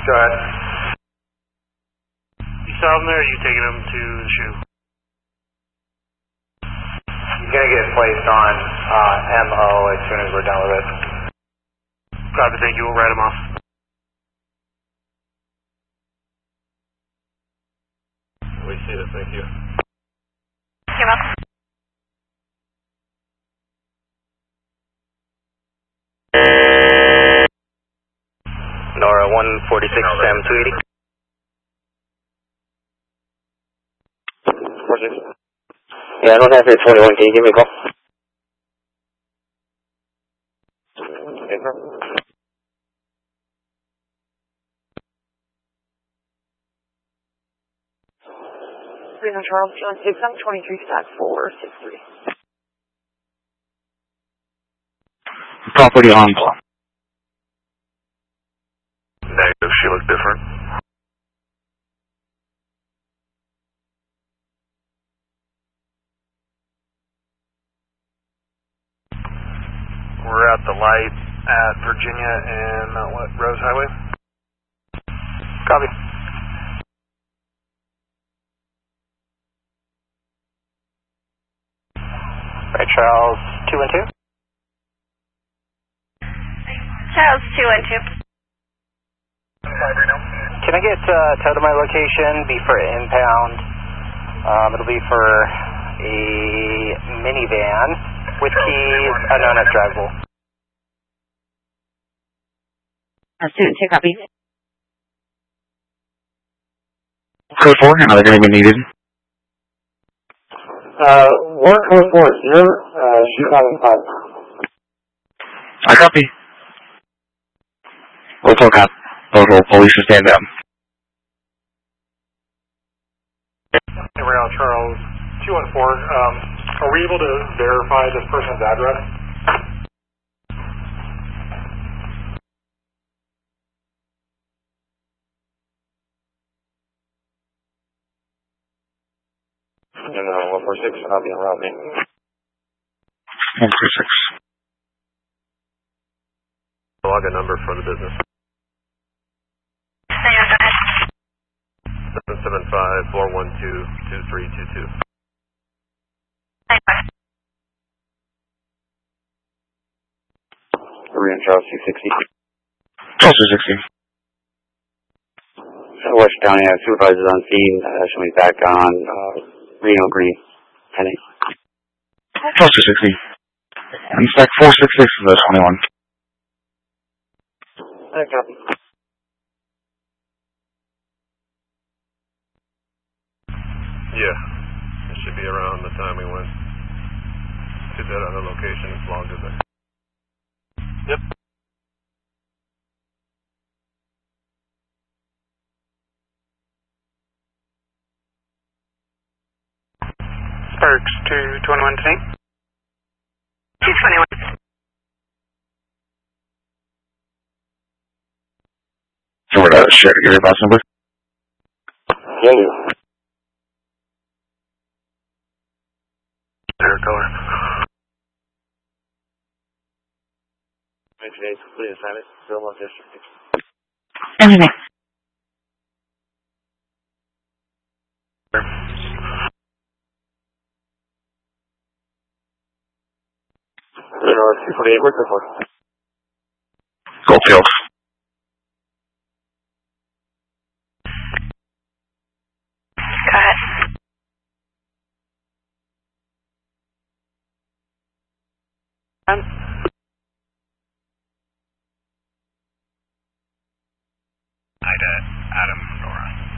Go ahead. You saw him there, or you taking him to the shoe? He's going to get placed on MO as soon as we're done with it. Copy, thank you. We'll write him off. We see it, thank you. You're welcome. Nora 146, Sam 280. 46. Yeah, I don't have it 21. Can you give me a call? Charles John 6, I'm 23 stack 463. Property on block. Negative, she looked different. We're at the light at Virginia and Rose Highway. Copy. Right, Charles 2 and 2. Charles 2 and 2. Can I get tow to my location? Be for impound. It'll be for a minivan with keys, unknown as drivable. Student 2 copy. Code 4, another going to be needed. 1440, shoot 5. I copy. We'll talk out. Local police will stand down. Hey, we're on Charles 214. Are we able to verify this person's address? No, 146, I'll be on route me. 146. Log a number for the business. 775-412-2322. We're in Charles 260. Charles 260. West County supervisors on scene. She'll be back on Reno Green. Penny. Charles 260. And stack 466 is the 21. I copy. Yeah, it should be around the time we went to that other location. It's logged in there. Yep. Sparks 221 today. 221. So we're to share to give your boss number. Yeah, you. Air color. 19 days, complete assignment. Philmont District. Anything. Reno 248, what's it for? Goldfield. Go ahead. Ida, Adam.